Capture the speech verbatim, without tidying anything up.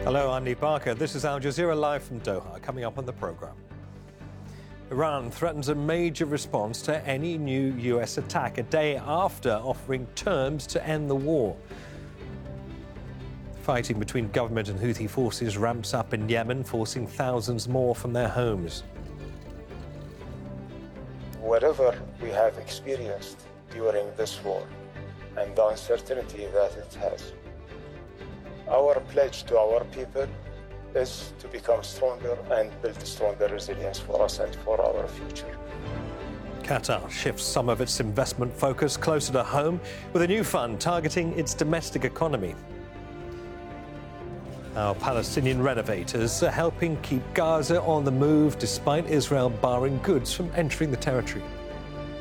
Hello, I'm Lee Barker. This is Al Jazeera live from Doha. Coming up on the programme. Iran threatens a major response to any new U S attack, a day after offering terms to end the war. Fighting between government and Houthi forces ramps up in Yemen, forcing thousands more from their homes. Whatever we have experienced during this war and the uncertainty that it has, our pledge to our people is to become stronger and build stronger resilience for us and for our future. Qatar shifts some of its investment focus closer to home with a new fund targeting its domestic economy. Our Palestinian renovators are helping keep Gaza on the move despite Israel barring goods from entering the territory.